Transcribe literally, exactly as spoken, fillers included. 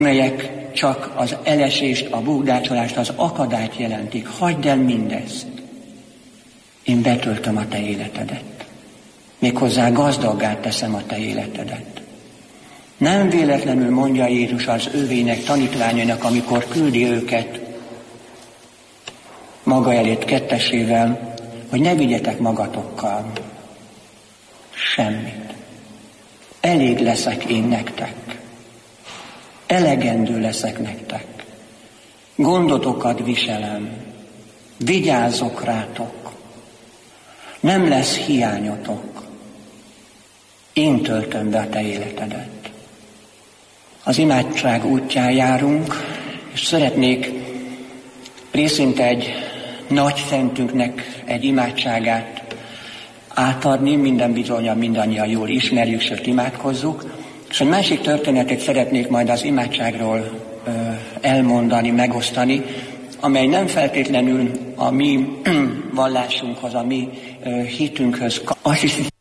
melyek csak az elesést, a búdácsolást, az akadályt jelentik. Hagyd el mindezt. Én betöltöm a te életedet. Méghozzá gazdaggá teszem a te életedet. Nem véletlenül mondja Jézus az övének, tanítványainak, amikor küldi őket maga elét kettesével, hogy ne vigyetek magatokkal semmit. Elég leszek én nektek. Elegendő leszek nektek. Gondotokat viselem. Vigyázok rátok. Nem lesz hiányotok. Én töltöm be a te életedet. Az imádság útján járunk, és szeretnék részint egy nagy szentünknek egy imádságát átadni, minden bizonnyal mindannyian jól ismerjük, sőt imádkozzuk. És egy másik történetet szeretnék majd az imádságról ö, elmondani, megosztani, amely nem feltétlenül a mi vallásunkhoz, a mi ö, hitünkhöz. Azt hiszem,